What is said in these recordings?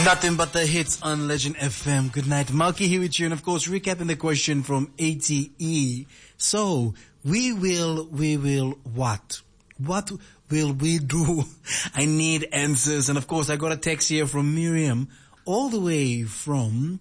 Nothing but the hits on Legend FM. Good night. Malky here with you. And of course, recapping the question from ATE. So, we will what? What will we do? I need answers. And of course, I got a text here from Miriam. All the way from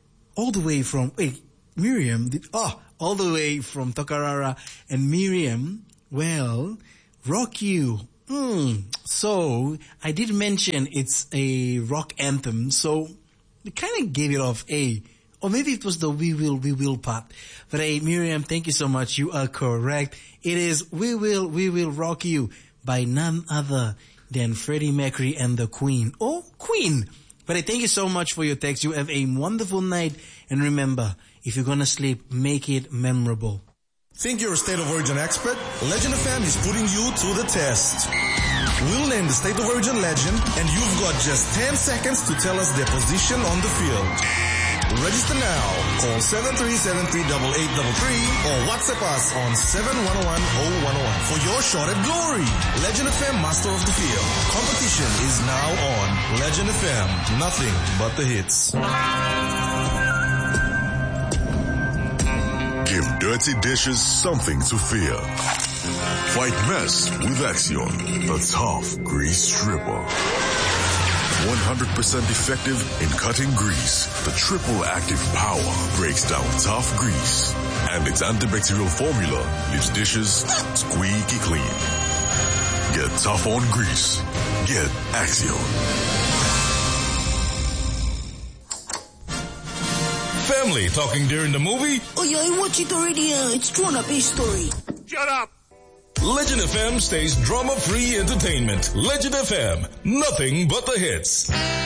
Tokarara. And Miriam, well, Rock You. So, I did mention it's a rock anthem, so we kind of gave it off or maybe it was the we will part. But Miriam, thank you so much. You are correct. It is We Will Rock You by none other than Freddie Mercury and the Queen. Oh, Queen! But thank you so much for your text. You have a wonderful night. And remember, if you're gonna sleep, make it memorable. Think you're a State of Origin expert? Legend FM is putting you to the test. We'll name the State of Origin legend, and you've got just 10 seconds to tell us their position on the field. Register now. Call 7373-8833 or WhatsApp us on 711-0101 for your shot at glory. Legend FM Master of the Field. Competition is now on. Legend FM. Nothing but the hits. Give dirty dishes something to fear. Fight mess with Axion, the tough grease stripper. 100% effective in cutting grease. The triple active power breaks down tough grease. And its antibacterial formula leaves dishes squeaky clean. Get tough on grease. Get Axion. Family talking during the movie? Oh yeah, I watched it already. It's drawn up a story. Shut up! Legend FM stays drama-free entertainment. Legend FM, nothing but the hits.